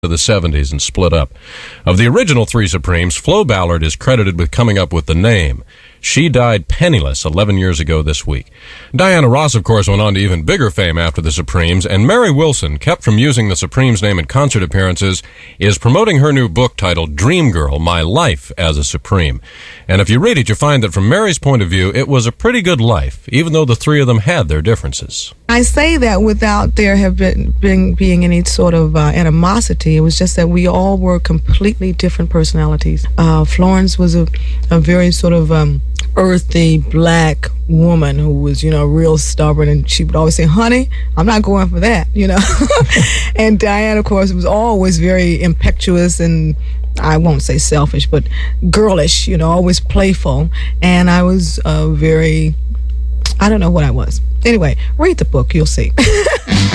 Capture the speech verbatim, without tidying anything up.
of the seventies and split up. Of the original three Supremes, Flo Ballard is credited with coming up with the name. She died penniless eleven years ago this week. Diana Ross, of course, went on to even bigger fame after the Supremes, and Mary Wilson, kept from using the Supremes name in concert appearances, is promoting her new book titled Dream Girl, My Life as a Supreme. And if you read it, you find that from Mary's point of view, it was a pretty good life, even though the three of them had their differences. I say that without there have been, been being any sort of uh, animosity. It was just that we all were completely different personalities. Uh, Florence was a, a very sort of um, earthy black woman who was, you know, real stubborn, and she would always say, honey, I'm not going for that, you know. And Diane, of course, was always very impetuous and, I won't say selfish, but girlish, you know, always playful. And I was uh, very, I don't know what I was. Anyway, read the book, you'll see.